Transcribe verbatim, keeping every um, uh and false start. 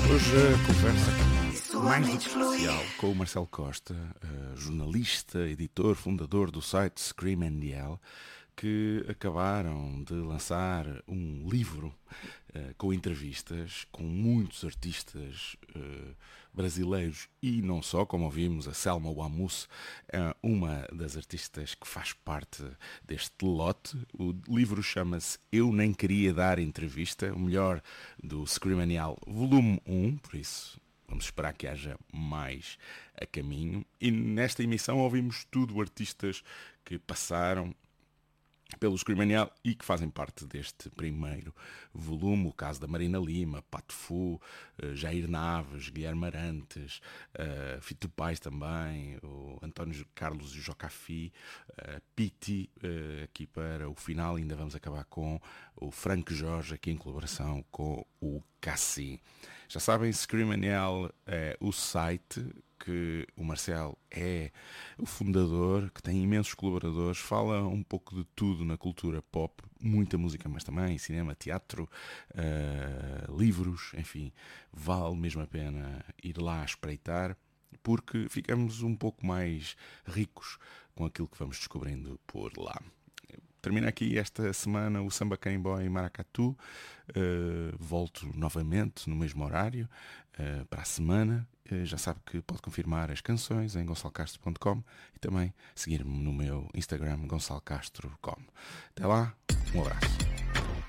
Hoje a conversa mais do que especial com o Marcelo Costa, uh, jornalista, editor, fundador do site Scream and Yell, que acabaram de lançar um livro uh, com entrevistas com muitos artistas uh, brasileiros e não só, como ouvimos, a Selma Wamus é uma das artistas que faz parte deste lote. O livro chama-se Eu Nem Queria Dar Entrevista, o melhor do Scream and Yell volume um, por isso vamos esperar que haja mais a caminho. E nesta emissão ouvimos tudo artistas que passaram pelo Scream and Yell e que fazem parte deste primeiro volume. O caso da Marina Lima, Pato Fu, Jair Naves, Guilherme Arantes, uh, Fito Paz também, o António Carlos e o Jocafi, uh, Piti, uh, aqui para o final ainda vamos acabar com o Frank Jorge, aqui em colaboração com o Cassi. Já sabem, Scream and Yell é o site que o Marcelo é o fundador, que tem imensos colaboradores, fala um pouco de tudo na cultura pop, muita música, mas também cinema, teatro, uh, livros, enfim, vale mesmo a pena ir lá espreitar, porque ficamos um pouco mais ricos com aquilo que vamos descobrindo por lá. Termina aqui esta semana o Samba Carimbó em Maracatu. Uh, volto novamente no mesmo horário uh, para a semana. Uh, já sabe que pode confirmar as canções em gonçalo castro ponto com e também seguir-me no meu Instagram gonçalo castro ponto com. Até lá, um abraço.